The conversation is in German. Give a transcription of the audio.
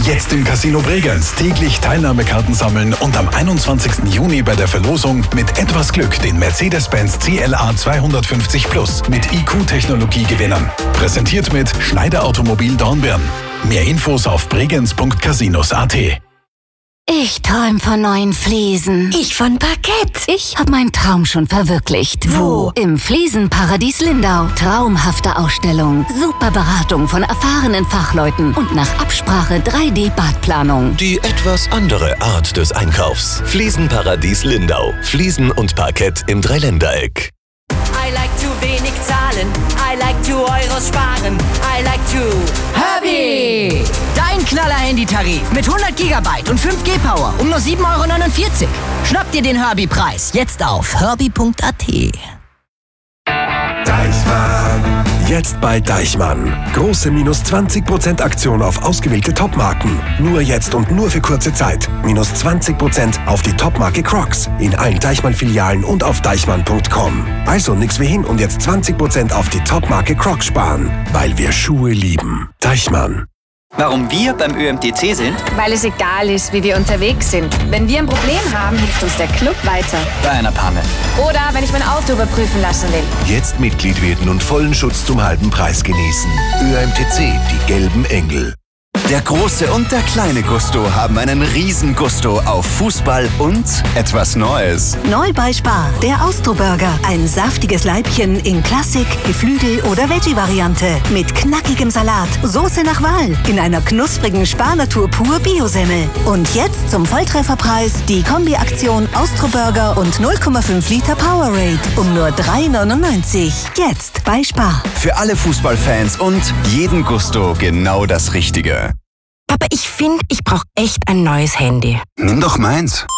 Jetzt im Casino Bregenz täglich Teilnahmekarten sammeln und am 21. Juni bei der Verlosung mit etwas Glück den Mercedes-Benz CLA 250 Plus mit IQ-Technologie gewinnen. Präsentiert mit Schneider Automobil Dornbirn. Mehr Infos auf bregenz.casinos.at. Ich träum von neuen Fliesen. Ich von Parkett. Ich habe meinen Traum schon verwirklicht. Wo? Im Fliesenparadies Lindau. Traumhafte Ausstellung, super Beratung von erfahrenen Fachleuten und nach Absprache 3D-Badplanung. Die etwas andere Art des Einkaufs. Fliesenparadies Lindau. Fliesen und Parkett im Dreiländereck. I like to wenig zahlen, I like to Euros sparen, I like to Herbie! Dein Knaller-Handy-Tarif mit 100 GB und 5G Power um nur 7,49 €. Schnapp dir den Herbie-Preis jetzt auf herbie.at. Deichmann. Jetzt bei Deichmann. Große minus 20% Aktion auf ausgewählte Topmarken. Nur jetzt und nur für kurze Zeit. Minus 20% auf die Topmarke Crocs. In allen Deichmann-Filialen und auf deichmann.com. Also nix wie hin und jetzt 20% auf die Topmarke Crocs sparen. Weil wir Schuhe lieben. Deichmann. Warum wir beim ÖMTC sind? Weil es egal ist, wie wir unterwegs sind. Wenn wir ein Problem haben, hilft uns der Club weiter. Bei einer Panne. Oder wenn ich mein Auto überprüfen lassen will. Jetzt Mitglied werden und vollen Schutz zum halben Preis genießen. ÖMTC, die gelben Engel. Der große und der kleine Gusto haben einen riesen Gusto auf Fußball und etwas Neues. Neu bei Spar, der Austro-Burger. Ein saftiges Leibchen in Klassik, Geflügel- oder Veggie-Variante. Mit knackigem Salat, Soße nach Wahl, in einer knusprigen Spar-Natur pur Bio-Semmel. Und jetzt zum Volltrefferpreis die Kombi-Aktion Austro-Burger und 0,5 Liter Powerade um nur 3,99 €. Jetzt bei Spar. Für alle Fußballfans und jeden Gusto genau das Richtige. Aber ich finde, ich brauche echt ein neues Handy. Nimm doch meins.